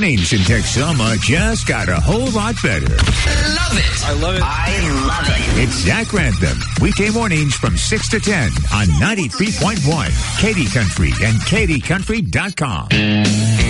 Mornings in Texoma just got a whole lot better. Love it. I love it. I love it. It's Zach Grantham, weekday mornings from 6 to 10 on 93.1 Katy Country and KatyCountry.com.